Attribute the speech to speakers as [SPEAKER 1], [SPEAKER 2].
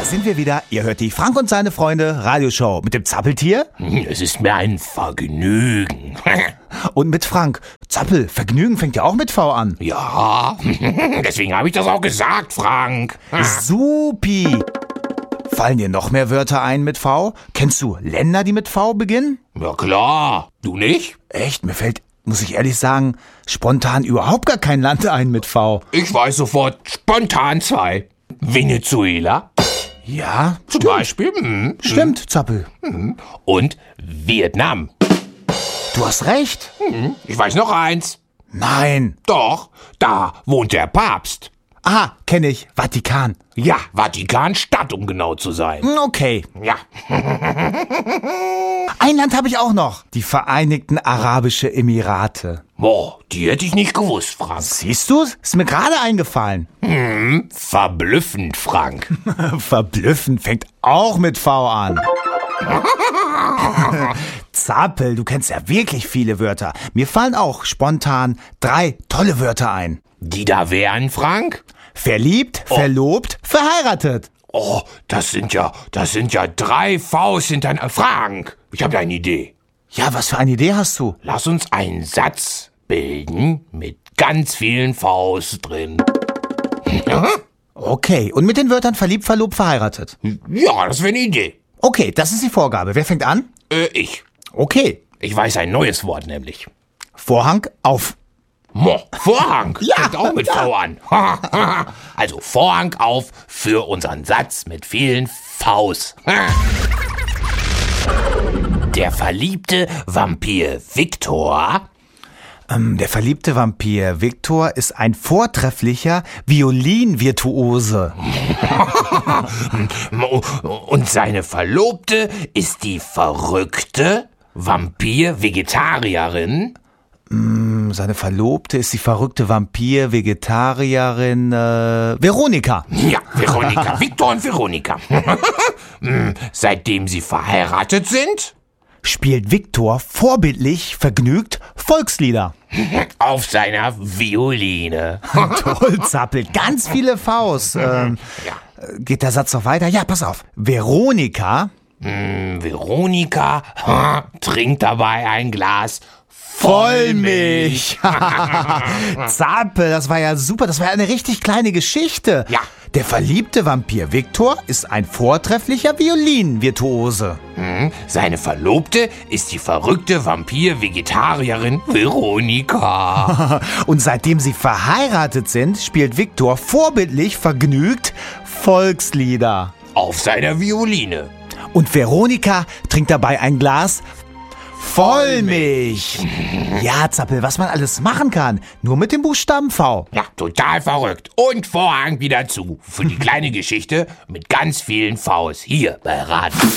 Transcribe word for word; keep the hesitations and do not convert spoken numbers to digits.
[SPEAKER 1] sind wir wieder. Ihr hört die Frank und seine Freunde Radioshow mit dem Zappeltier.
[SPEAKER 2] Es ist mir ein Vergnügen.
[SPEAKER 1] Und mit Frank. Zappel, Vergnügen fängt ja auch mit V an.
[SPEAKER 2] Ja, deswegen habe ich das auch gesagt, Frank.
[SPEAKER 1] Supi. Fallen dir noch mehr Wörter ein mit V? Kennst du Länder, die mit V beginnen?
[SPEAKER 2] Ja klar, du nicht?
[SPEAKER 1] Echt, mir fällt, muss ich ehrlich sagen, spontan überhaupt gar kein Land ein mit V.
[SPEAKER 2] Ich weiß sofort spontan zwei. Venezuela.
[SPEAKER 1] Ja,
[SPEAKER 2] Zum Beispiel. Hm.
[SPEAKER 1] stimmt, Zappel.
[SPEAKER 2] Und Vietnam.
[SPEAKER 1] Du hast recht.
[SPEAKER 2] Ich weiß noch eins.
[SPEAKER 1] Nein.
[SPEAKER 2] Doch, da wohnt der Papst.
[SPEAKER 1] Aha, kenne ich. Vatikan.
[SPEAKER 2] Ja, Vatikanstadt, um genau zu sein.
[SPEAKER 1] Hm, Okay.
[SPEAKER 2] Ja.
[SPEAKER 1] Ein Land habe ich auch noch. Die Vereinigten Arabische Emirate.
[SPEAKER 2] Boah, die hätte ich nicht gewusst, Frank.
[SPEAKER 1] Siehst du's? Ist mir gerade eingefallen.
[SPEAKER 2] Verblüffend, Frank.
[SPEAKER 1] Verblüffend fängt auch mit V an. Zappel, du kennst ja wirklich viele Wörter. Mir fallen auch spontan drei tolle Wörter ein.
[SPEAKER 2] Die da wären, Frank?
[SPEAKER 1] Verliebt, verlobt, verheiratet.
[SPEAKER 2] Oh, das sind ja, das sind ja drei Vs hintereinander. Frank, ich habe ja eine Idee.
[SPEAKER 1] Ja, was für eine Idee hast du?
[SPEAKER 2] Lass uns einen Satz bilden mit ganz vielen Vs drin.
[SPEAKER 1] Okay, und mit den Wörtern verliebt, verlobt, verheiratet.
[SPEAKER 2] Ja, das wäre eine Idee.
[SPEAKER 1] Okay, das ist die Vorgabe. Wer fängt an?
[SPEAKER 2] Äh, ich.
[SPEAKER 1] Okay.
[SPEAKER 2] Ich weiß ein neues Wort nämlich.
[SPEAKER 1] Vorhang auf.
[SPEAKER 2] Mo, Vorhang.
[SPEAKER 1] Ja,
[SPEAKER 2] Fängt auch mit V an. Also Vorhang auf für unseren Satz mit vielen Vs. Der verliebte Vampir Viktor.
[SPEAKER 1] Ähm, der verliebte Vampir Viktor ist ein vortrefflicher Violinvirtuose.
[SPEAKER 2] Und seine Verlobte ist die verrückte Vampir-Vegetarierin.
[SPEAKER 1] Seine Verlobte ist die verrückte Vampir-Vegetarierin äh, Veronika.
[SPEAKER 2] Ja, Veronika. Viktor und Veronika. Seitdem sie verheiratet sind,
[SPEAKER 1] Spielt Viktor vorbildlich vergnügt Volkslieder.
[SPEAKER 2] auf seiner Violine.
[SPEAKER 1] Toll, Zappel, ganz viele Vs. Ähm,
[SPEAKER 2] Ja.
[SPEAKER 1] Geht der Satz noch weiter? Ja, pass auf. Veronika
[SPEAKER 2] Veronika ha, trinkt dabei ein Glas
[SPEAKER 1] Vollmilch. Zappel, das war ja super. Das war ja eine richtig kleine Geschichte.
[SPEAKER 2] Ja.
[SPEAKER 1] Der verliebte Vampir Viktor ist ein vortrefflicher Violinvirtuose.
[SPEAKER 2] Seine Verlobte ist die verrückte Vampir-Vegetarierin Veronika.
[SPEAKER 1] Und seitdem sie verheiratet sind, spielt Viktor vorbildlich vergnügt Volkslieder.
[SPEAKER 2] Auf seiner Violine.
[SPEAKER 1] Und Veronika trinkt dabei ein Glas Vollmilch. Ja, Zappel, was man alles machen kann. Nur mit dem Buchstaben V.
[SPEAKER 2] Ja, total verrückt. Und Vorhang wieder zu. Für die kleine Geschichte mit ganz vielen Vs. Hier bei Radio.